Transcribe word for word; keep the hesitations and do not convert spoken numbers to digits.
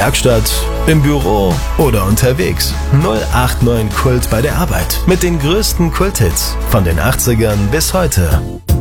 Werkstatt, im Büro oder unterwegs. null acht neun Kult bei der Arbeit. Mit den größten Kulthits von den achtzigern bis heute.